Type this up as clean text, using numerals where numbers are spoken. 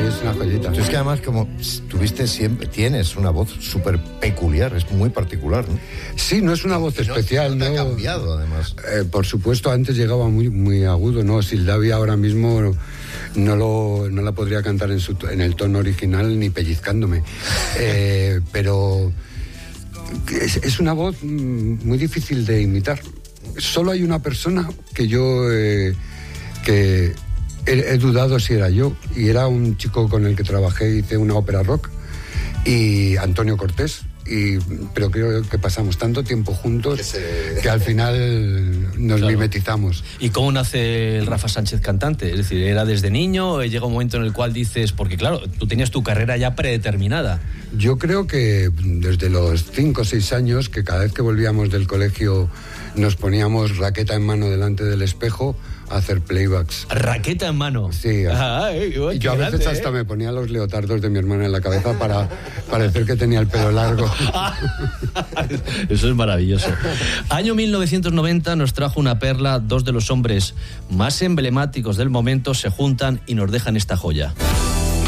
es una joyita. Es que además, como tienes una voz súper peculiar, es muy particular, ¿no? Sí, no es una voz especial, ¿no? ¿no? Ha cambiado, además. Por supuesto, antes llegaba muy agudo, ¿no? Sildavia ahora mismo no la podría cantar en el tono original ni pellizcándome. Pero es una voz muy difícil de imitar. Solo hay una persona que yo que he dudado si era yo, y era un chico con el que trabajé, hice una ópera rock, y Antonio Cortés. Pero creo que pasamos tanto tiempo juntos que al final nos mimetizamos. ¿Y cómo nace el Rafa Sánchez cantante? Es decir, ¿era desde niño? ¿Llega un momento en el cual dices, porque claro, tú tenías tu carrera ya predeterminada? Yo creo que desde los 5 o 6 años, que cada vez que volvíamos del colegio nos poníamos raqueta en mano delante del espejo a hacer playbacks. ¿Raqueta en mano? Sí. Y yo a veces hasta me ponía los leotardos de mi hermana en la cabeza para parecer que tenía el pelo largo. Eso es maravilloso. Año 1990 nos trajo una perla. Dos de los hombres más emblemáticos del momento se juntan y nos dejan esta joya.